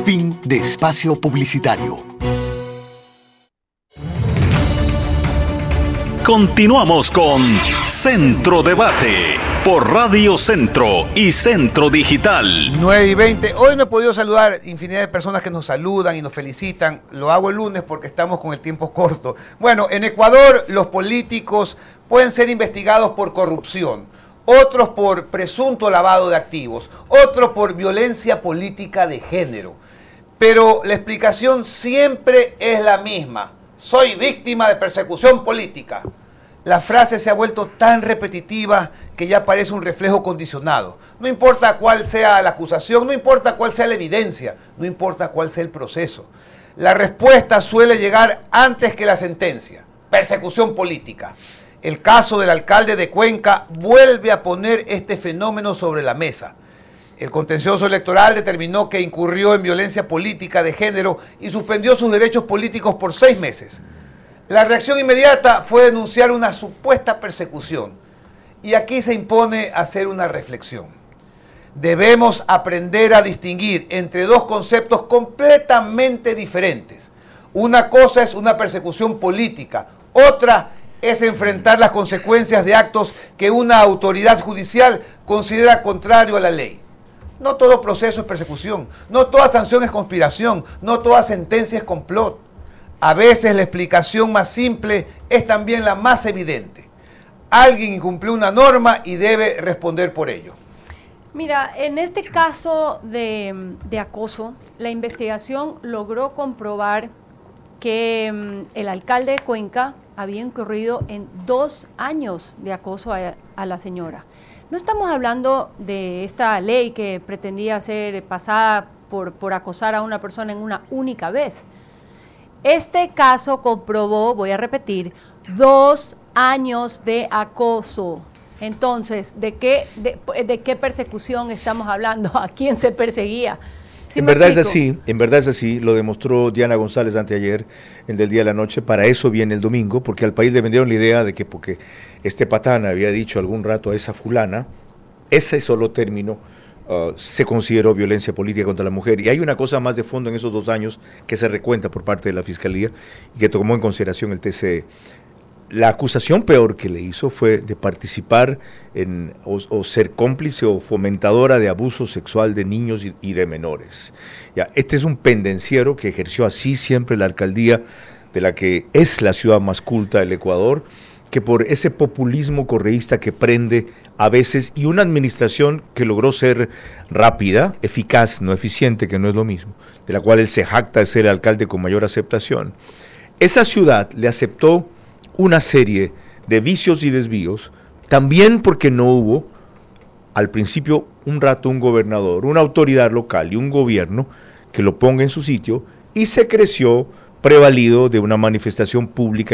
Fin de espacio publicitario. Continuamos con Centro Debate por Radio Centro y Centro Digital. 9:20. Hoy no he podido saludar infinidad de personas que nos saludan y nos felicitan. Lo hago el lunes porque estamos con el tiempo corto. Bueno, en Ecuador los políticos pueden ser investigados por corrupción, otros por presunto lavado de activos, otros por violencia política de género. Pero la explicación siempre es la misma. Soy víctima de persecución política. La frase se ha vuelto tan repetitiva que ya parece un reflejo condicionado. No importa cuál sea la acusación, no importa cuál sea la evidencia, no importa cuál sea el proceso. La respuesta suele llegar antes que la sentencia. Persecución política. El caso del alcalde de Cuenca vuelve a poner este fenómeno sobre la mesa. El contencioso electoral determinó que incurrió en violencia política de género y suspendió sus derechos políticos por 6 meses. La reacción inmediata fue denunciar una supuesta persecución. Y aquí se impone hacer una reflexión. Debemos aprender a distinguir entre dos conceptos completamente diferentes. Una cosa es una persecución política, otra es enfrentar las consecuencias de actos que una autoridad judicial considera contrario a la ley. No todo proceso es persecución, no toda sanción es conspiración, no toda sentencia es complot. A veces la explicación más simple es también la más evidente. Alguien incumplió una norma y debe responder por ello. Mira, en este caso de acoso, la investigación logró comprobar que el alcalde de Cuenca había incurrido en 2 años de acoso a la señora. No estamos hablando de esta ley que pretendía ser pasada por acosar a una persona en una única vez. Este caso comprobó, voy a repetir, 2 años de acoso. Entonces, ¿de qué persecución estamos hablando? ¿A quién se perseguía? ¿Sí en verdad es así, lo demostró Diana González anteayer, en Del Día de la Noche. Para eso viene el domingo, porque al país le vendieron la idea de que porque este patán había dicho algún rato a esa fulana, ese solo término se consideró violencia política contra la mujer. Y hay una cosa más de fondo en esos 2 años que se recuenta por parte de la Fiscalía y que tomó en consideración el TCE. La acusación peor que le hizo fue de participar en o ser cómplice o fomentadora de abuso sexual de niños y de menores. Ya, este es un pendenciero que ejerció así siempre la alcaldía de la que es la ciudad más culta del Ecuador, que por ese populismo correísta que prende a veces, y una administración que logró ser rápida, eficaz, no eficiente, que no es lo mismo, de la cual él se jacta de ser el alcalde con mayor aceptación. Esa ciudad le aceptó una serie de vicios y desvíos, también porque no hubo al principio un rato un gobernador, una autoridad local y un gobierno que lo ponga en su sitio, y se creció prevalido de una manifestación pública